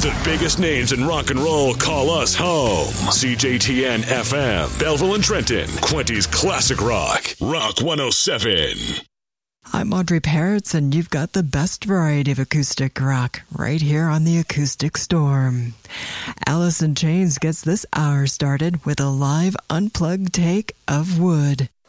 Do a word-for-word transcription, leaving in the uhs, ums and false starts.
The biggest names in rock and roll call us home. C J T N F M, Belleville and Trenton, Quinty's Classic Rock, Rock one oh seven. I'm Audrey Parrots, and you've got the best variety of acoustic rock right here on the Acoustic Storm. Alice in Chains gets this hour started with a live unplugged take of Wood.